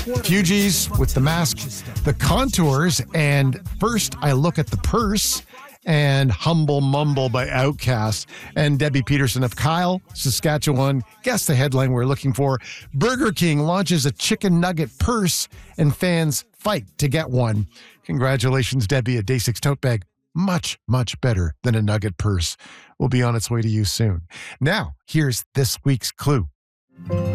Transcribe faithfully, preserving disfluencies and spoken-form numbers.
Fugees with The Mask, The Contours, and First I Look at the Purse, and Humble Mumble by Outkast. And Debbie Peterson of Kyle, Saskatchewan. Guess the headline we're looking for. Burger King launches a chicken nugget purse and fans fight to get one. Congratulations, Debbie. A Day six tote bag. Much, much better than a nugget purse. Will be on its way to you soon. Now, here's this week's clue.